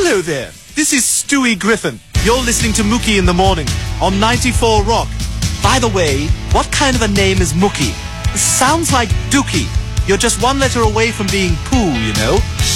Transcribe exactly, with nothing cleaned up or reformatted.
Hello there. This is Stewie Griffin. You're listening to Mookie in the Morning on ninety-four Rock. By the way, what kind of a name is Mookie? Sounds like Dookie. You're just one letter away from being Pooh, you know.